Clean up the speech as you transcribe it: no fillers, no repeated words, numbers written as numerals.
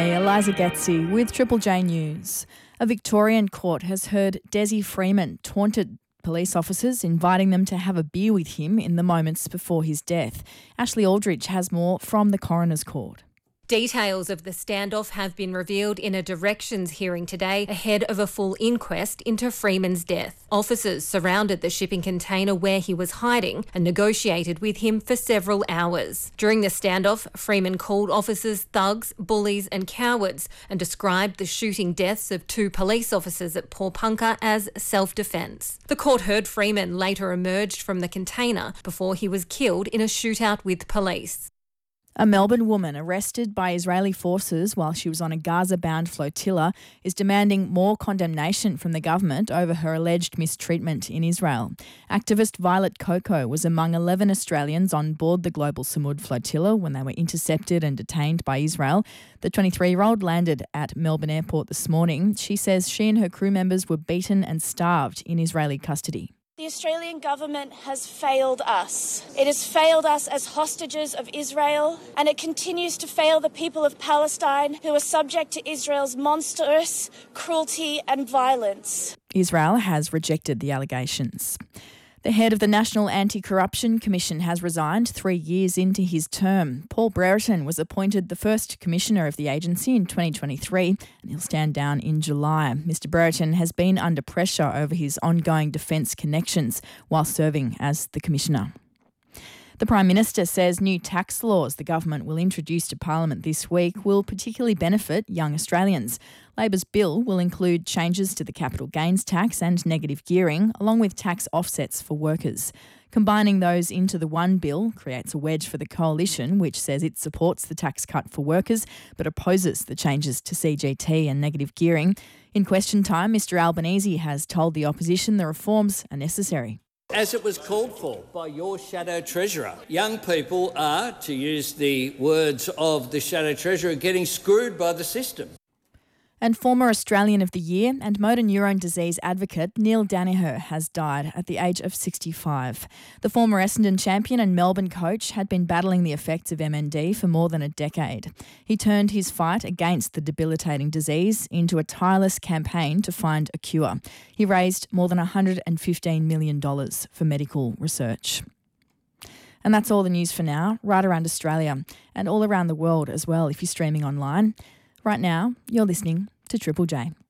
me, Eliza Getzi, with Triple J News. A Victorian court has heard Desi Freeman taunted police officers, inviting them to have a beer with him in the moments before his death. Ashley Aldridge has more from the coroner's court. Details of the standoff have been revealed in a directions hearing today ahead of a full inquest into Freeman's death. Officers surrounded the shipping container where he was hiding and negotiated with him for several hours. During the standoff, Freeman called officers thugs, bullies and cowards and described the shooting deaths of 2 police officers at Pawnpukka as self-defence. The court heard Freeman later emerged from the container before he was killed in a shootout with police. A Melbourne woman arrested by Israeli forces while she was on a Gaza-bound flotilla is demanding more condemnation from the government over her alleged mistreatment in Israel. Activist Violet Coco was among 11 Australians on board the Global Samud flotilla when they were intercepted and detained by Israel. The 23-year-old landed at Melbourne Airport this morning. She says she and her crew members were beaten and starved in Israeli custody. The Australian government has failed us. It has failed us as hostages of Israel, and it continues to fail the people of Palestine who are subject to Israel's monstrous cruelty and violence. Israel has rejected the allegations. The head of the National Anti-Corruption Commission has resigned 3 years into his term. Paul Brereton was appointed the first commissioner of the agency in 2023 and he'll stand down in July. Mr Brereton has been under pressure over his ongoing defence connections while serving as the commissioner. The Prime Minister says new tax laws the government will introduce to Parliament this week will particularly benefit young Australians. Labor's bill will include changes to the capital gains tax and negative gearing, along with tax offsets for workers. Combining those into the one bill creates a wedge for the coalition, which says it supports the tax cut for workers but opposes the changes to CGT and negative gearing. In question time, Mr Albanese has told the opposition the reforms are necessary. As it was called for by your Shadow Treasurer, young people are, to use the words of the Shadow Treasurer, getting screwed by the system. And former Australian of the Year and motor neurone disease advocate Neil Daniher has died at the age of 65. The former Essendon champion and Melbourne coach had been battling the effects of MND for more than a decade. He turned his fight against the debilitating disease into a tireless campaign to find a cure. He raised more than $115 million for medical research. And that's all the news for now, right around Australia and all around the world as well if you're streaming online. Right now, you're listening to Triple J.